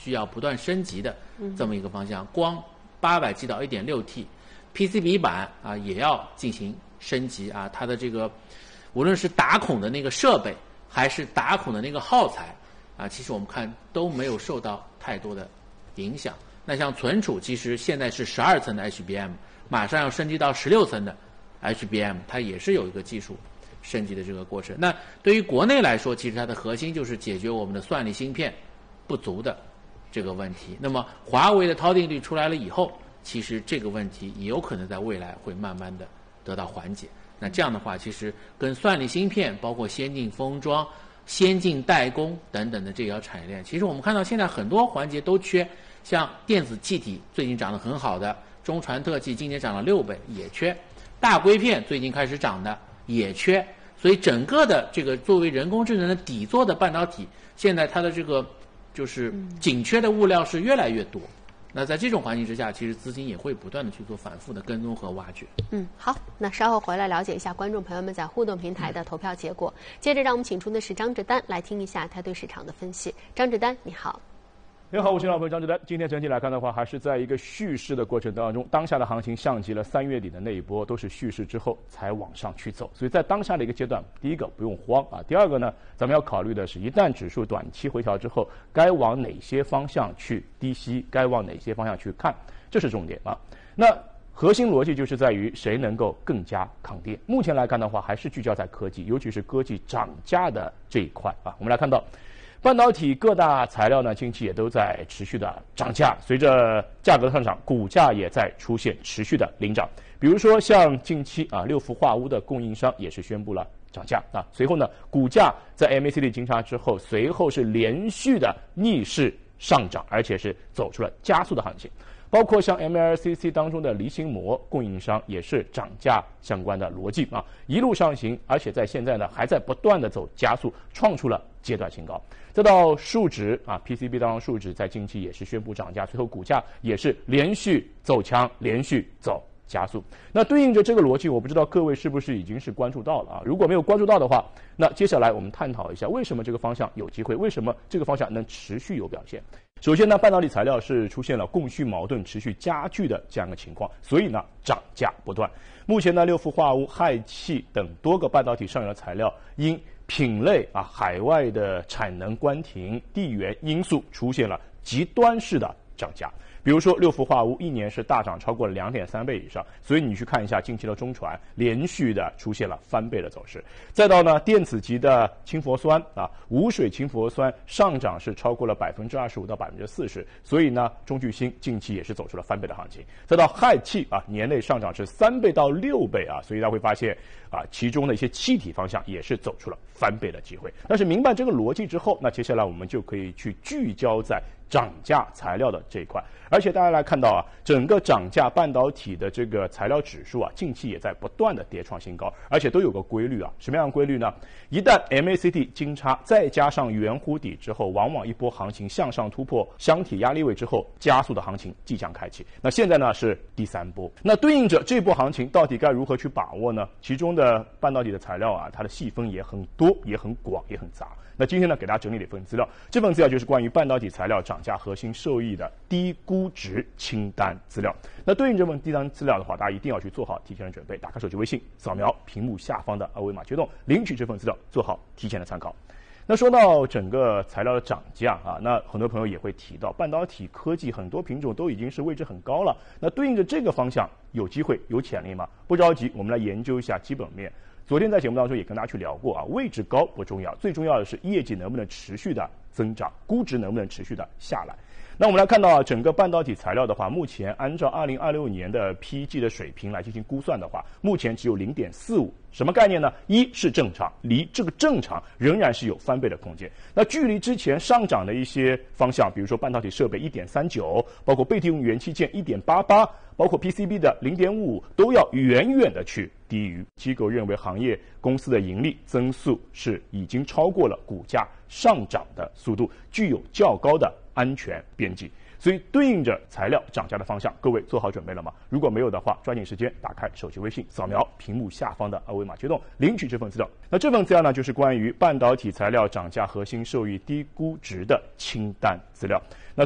需要不断升级的这么一个方向。光 800G 到 1.6T。PCB 板啊也要进行升级啊，它的这个无论是打孔的那个设备，还是打孔的那个耗材啊，其实我们看都没有受到太多的影响。那像存储，其实现在是12层的 HBM， 马上要升级到16层的 HBM， 它也是有一个技术升级的这个过程。那对于国内来说，其实它的核心就是解决我们的算力芯片不足的这个问题。那么华为的韬定律出来了以后，其实这个问题也有可能在未来会慢慢的得到缓解。那这样的话，其实跟算力芯片、包括先进封装、先进代工等等的这条产业链，其实我们看到现在很多环节都缺，像电子气体最近涨得很好的中传特技，今年涨了6倍也缺，大硅片最近开始涨的也缺，所以整个的这个作为人工智能的底座的半导体，现在它的这个就是紧缺的物料是越来越多。那在这种环境之下，其实资金也会不断的去做反复的跟踪和挖掘。 好，那稍后回来了解一下观众朋友们在互动平台的投票结果。接着让我们请出的是张志丹来听一下他对市场的分析。张志丹，你好。 你好，我是老朋友张志丹。今天整体来看的话，还是在一个蓄势的过程当中，当下的行情像极了3月底的那一波，都是蓄势之后才往上去走。所以在当下的一个阶段，第一个不用慌啊，第二个呢，咱们要考虑的是，一旦指数短期回调之后，该往哪些方向去低吸，该往哪些方向去看，这是重点啊。那核心逻辑就是在于谁能够更加抗跌。目前来看的话，还是聚焦在科技，尤其是科技涨价的这一块啊。我们来看到，半导体各大材料呢，近期也都在持续的涨价，随着价格的上涨，股价也在出现持续的领涨。比如说像近期啊，六氟化钨的供应商也是宣布了涨价啊，随后呢，股价在 MACD 金叉之后，随后是连续的逆势上涨，而且是走出了加速的行情。包括像 MLCC 当中的离心膜供应商也是涨价相关的逻辑啊，一路上行，而且在现在呢还在不断的走加速，创出了阶段新高。再到数值啊 ，PCB 当中数值在近期也是宣布涨价，随后股价也是连续走强，连续走加速。那对应着这个逻辑，我不知道各位是不是已经是关注到了啊？如果没有关注到的话，那接下来我们探讨一下为什么这个方向有机会，为什么这个方向能持续有表现。首先呢，半导体材料是出现了供需矛盾持续加剧的这样一个情况，所以呢涨价不断。目前呢，六氟化钨、氦气等多个半导体上游的材料因品类啊海外的产能关停、地缘因素出现了极端式的涨价。比如说六氟化钨一年是大涨超过了2.3倍以上，所以你去看一下近期的中传连续的出现了翻倍的走势。再到呢电子级的氢氟酸啊，无水氢氟酸上涨是超过了25%到40%，所以呢中聚锌近期也是走出了翻倍的行情。再到氦气啊，年内上涨是3倍到6倍啊，所以大家会发现啊，其中的一些气体方向也是走出了翻倍的机会。但是明白这个逻辑之后，那接下来我们就可以去聚焦在涨价材料的这一块。而且大家来看到啊，整个涨价半导体的这个材料指数啊，近期也在不断的跌创新高，而且都有个规律啊，什么样的规律呢？一旦 MACD 金叉再加上圆弧底之后，往往一波行情向上突破箱体压力位之后，加速的行情即将开启。那现在呢是第3波，那对应着这波行情到底该如何去把握呢？其中的半导体的材料啊，它的细分也很多，也很广，也很杂。那今天呢，给大家整理了一份资料，这份资料就是关于半导体材料涨价核心受益的低估值清单资料。那对应这份低单资料的话，大家一定要去做好提前的准备，打开手机微信，扫描屏幕下方的2维码驱动，领取这份资料，做好提前的参考。那说到整个材料的涨价啊，那很多朋友也会提到半导体科技很多品种都已经是位置很高了，那对应着这个方向有机会有潜力吗？不着急，我们来研究一下基本面。昨天在节目当中也跟大家去聊过啊，位置高不重要，最重要的是业绩能不能持续的增长，估值能不能持续的下来。那我们来看到整个半导体材料的话，目前按照2026年的 PEG 的水平来进行估算的话，目前只有 0.45， 什么概念呢？一是正常，离这个正常仍然是有翻倍的空间。那距离之前上涨的一些方向，比如说半导体设备 1.39， 包括被动元器件 1.88， 包括 PCB 的 0.55， 都要远远的去低于。机构认为行业公司的盈利增速是已经超过了股价上涨的速度，具有较高的安全边际。所以对应着材料涨价的方向，各位做好准备了吗？如果没有的话，抓紧时间打开手机微信，扫描屏幕下方的2维码驱动，领取这份资料。那这份资料呢，就是关于半导体材料涨价核心受益低估值的清单资料。那